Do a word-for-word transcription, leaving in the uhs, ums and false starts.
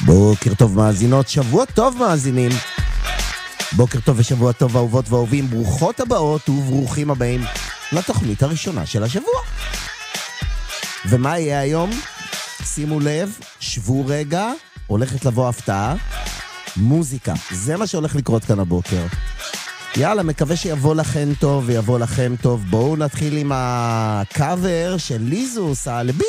בוקר טוב מאזינות, שבוע טוב מאזינים. בוקר טוב ושבוע טוב אהובות ואהובים, ברוכות הבאות וברוכים הבאים לתוכנית הראשונה של השבוע. ומה יהיה היום? שימו לב, שבו רגע, הולכת לבוא הפתעה, מוזיקה, זה מה שהולך לקרות כאן הבוקר. יאללה, מקווה שיבוא לכם טוב ויבוא לכם טוב. בואו נתחיל עם הקאבר של ליזוס, הלבי.